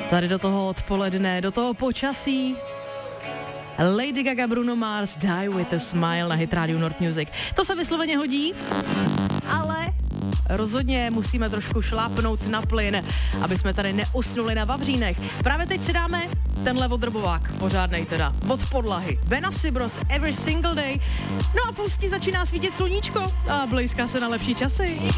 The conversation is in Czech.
Tady do toho odpoledne, do toho počasí. Lady Gaga, Bruno Mars, Die with a Smile na Hit Radio North Music. To se vysloveně hodí, ale rozhodně musíme trošku šlápnout na plyn, aby jsme tady neusnuli na vavřínech. Právě teď si dáme tenhle odrbovák, pořádnej teda, od podlahy. Benassi Bros, Every Single Day. No a v Ústí začíná svítit sluníčko a blízká se na lepší časy.